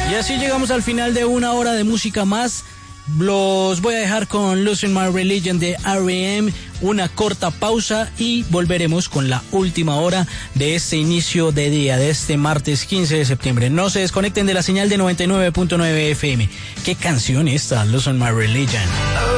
Y así llegamos al final de una hora de música más. Los voy a dejar con Losing My Religion de R.E.M., una corta pausa y volveremos con la última hora de este inicio de día, de este martes 15 de septiembre. No se desconecten de la señal de 99.9 FM. ¿Qué canción esta, Losing My Religion?